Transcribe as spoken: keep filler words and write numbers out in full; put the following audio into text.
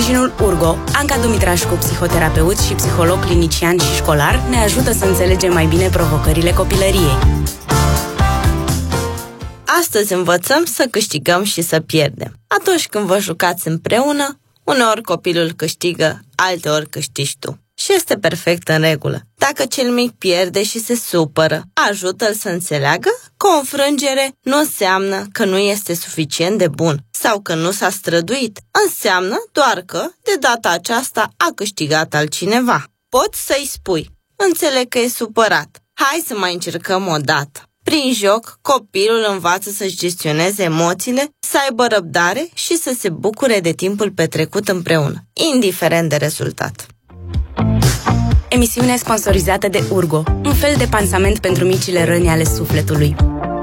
sprijinul Urgo, Anca Dumitrașcu, psihoterapeut și psiholog clinician și școlar, ne ajută să înțelegem mai bine provocările copilăriei. Astăzi învățăm să câștigăm și să pierdem. Atunci când vă jucați împreună, uneori copilul câștigă, alteori câștigi tu. Și este perfect în regulă. Dacă cel mic pierde și se supără, ajută-l să înțeleagă că o înfrângere nu înseamnă că nu este suficient de bun sau că nu s-a străduit. Înseamnă doar că, de data aceasta, a câștigat altcineva. Poți să-i spui: înțeleg că e supărat. Hai să mai încercăm o dată. Prin joc, copilul învață să-și gestioneze emoțiile, să aibă răbdare și să se bucure de timpul petrecut împreună, indiferent de rezultat. Emisiune sponsorizată de Urgo, un fel de pansament pentru micile răni ale sufletului.